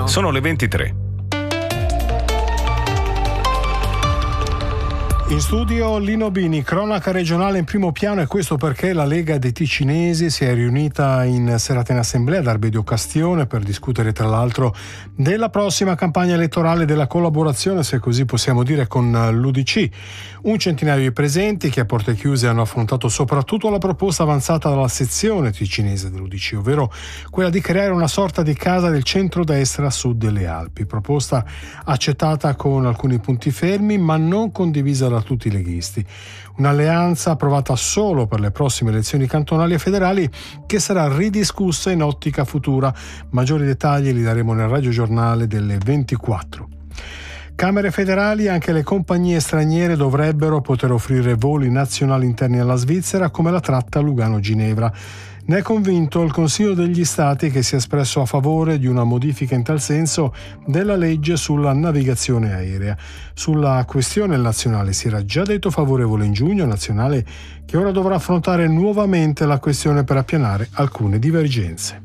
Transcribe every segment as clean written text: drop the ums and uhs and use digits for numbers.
Sono le 23. In studio Lino Bini, cronaca regionale in primo piano, e questo perché la Lega dei Ticinesi si è riunita in serata in assemblea ad Arbedio Castione per discutere tra l'altro della prossima campagna elettorale della collaborazione, se così possiamo dire, con l'UDC. Un centinaio di presenti che a porte chiuse hanno affrontato soprattutto la proposta avanzata dalla sezione ticinese dell'UDC, ovvero quella di creare una sorta di casa del centrodestra a sud delle Alpi, proposta accettata con alcuni punti fermi ma non condivisa da tutti i leghisti. Un'alleanza approvata solo per le prossime elezioni cantonali e federali che sarà ridiscussa in ottica futura. Maggiori dettagli li daremo nel radiogiornale delle 24. Camere federali, anche le compagnie straniere dovrebbero poter offrire voli nazionali interni alla Svizzera come la tratta Lugano-Ginevra. Ne è convinto il Consiglio degli Stati, che si è espresso a favore di una modifica in tal senso della legge sulla navigazione aerea. Sulla questione nazionale si era già detto favorevole in giugno, nazionale che ora dovrà affrontare nuovamente la questione per appianare alcune divergenze.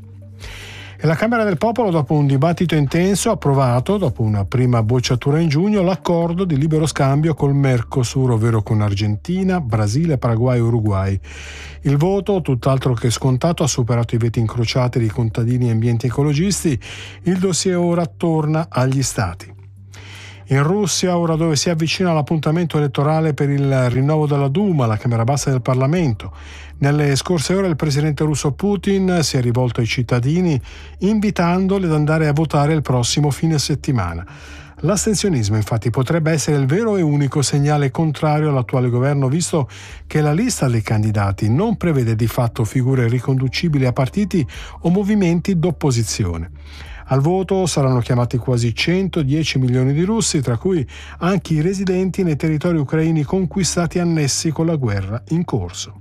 E la Camera del Popolo, dopo un dibattito intenso, ha approvato, dopo una prima bocciatura in giugno, l'accordo di libero scambio col Mercosur, ovvero con Argentina, Brasile, Paraguay e Uruguay. Il voto, tutt'altro che scontato, ha superato i veti incrociati di contadini e ambienti ecologisti. Il dossier ora torna agli Stati. In Russia, ora dove si avvicina l'appuntamento elettorale per il rinnovo della Duma, la Camera Bassa del Parlamento, nelle scorse ore il presidente russo Putin si è rivolto ai cittadini invitandoli ad andare a votare il prossimo fine settimana. L'astensionismo infatti potrebbe essere il vero e unico segnale contrario all'attuale governo, visto che la lista dei candidati non prevede di fatto figure riconducibili a partiti o movimenti d'opposizione. Al voto saranno chiamati quasi 110 milioni di russi, tra cui anche i residenti nei territori ucraini conquistati annessi con la guerra in corso.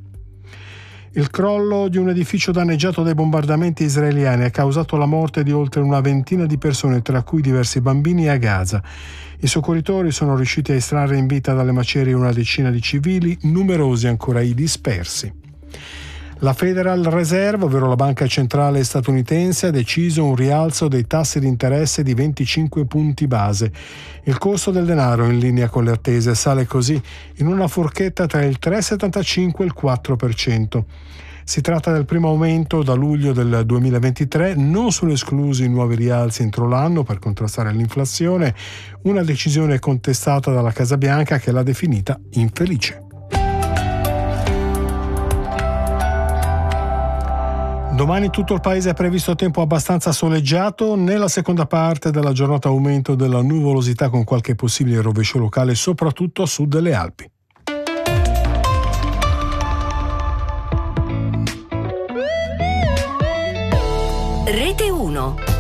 Il crollo di un edificio danneggiato dai bombardamenti israeliani ha causato la morte di oltre una ventina di persone, tra cui diversi bambini, a Gaza. I soccorritori sono riusciti a estrarre in vita dalle macerie una decina di civili, numerosi ancora i dispersi. La Federal Reserve, ovvero la banca centrale statunitense, ha deciso un rialzo dei tassi di interesse di 25 punti base. Il costo del denaro, in linea con le attese, sale così in una forchetta tra il 3,75 e il 4%. Si tratta del primo aumento da luglio del 2023, non sono esclusi nuovi rialzi entro l'anno per contrastare l'inflazione, una decisione contestata dalla Casa Bianca, che l'ha definita infelice. Domani tutto il paese è previsto tempo abbastanza soleggiato. Nella seconda parte della giornata aumento della nuvolosità con qualche possibile rovescio locale, soprattutto a sud delle Alpi. Rete 1.